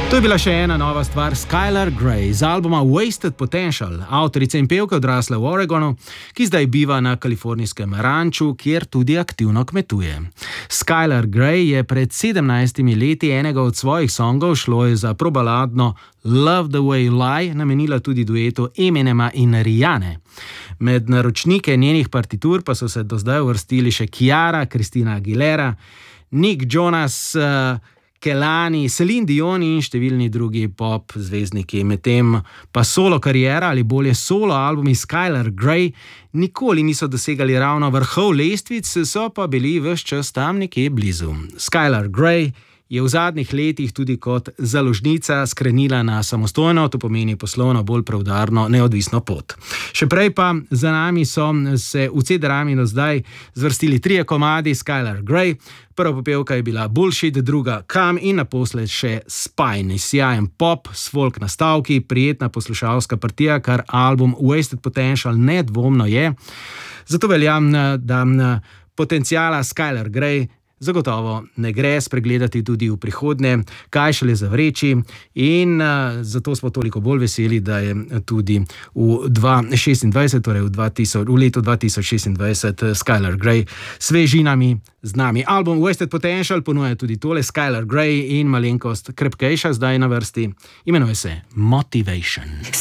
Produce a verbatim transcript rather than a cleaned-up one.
To je bila še ena nova stvar Skylar Grey z albuma Wasted Potential, avtorica in pevka odrasla v Oregonu, ki zdaj biva na kalifornijskem ranču, kjer tudi aktivno kmetuje. Skylar Grey je pred sedemnajstimi leti enega od svojih songov, šlo je za probaladno Love the Way You Lie, namenila tudi duetu Eminema in Rihanne. Med naročnike njenih partitur pa so se do zdaj uvrstili še Ciara, Christina Aguilera, Nick Jonas, uh, Kehlani, Celine Dion in številni drugi pop zvezdniki. Medtem pa solo kariera ali bolje solo albumi Skylar Grey nikoli niso dosegali ravno vrhov lestvic, so pa bili ves čas tam nekje blizu. Skylar Grey je v zadnjih letih tudi kot založnica skrenila na samostojno, to pomeni poslovno bolj preudarno, neodvisno pot. Še prej pa za nami so se v C D-rami do zdaj zvrstili trije komadi Skylar Grey. Prva popevka je bila Bullshit, druga Come in naposled še Spine. Sjajen pop s folk nastavki, prijetna poslušalska partija, kar album Wasted Potential nedvomno je. Zato veljam, da potencijala Skylar Grey zagotovo ne gre spregledati tudi v prihodnje, kaj šele zavreči, in uh, zato smo toliko bolj veseli, da je tudi v dva tisoč šestindvajset, torej v, dva tisoč, v letu dva tisoč šestindvajset Skylar Grey svežinami z nami. Album Wasted Potential ponuja tudi tole Skylar Grey in malenkost krepkejša zdaj na vrsti, imenuje se Motivation.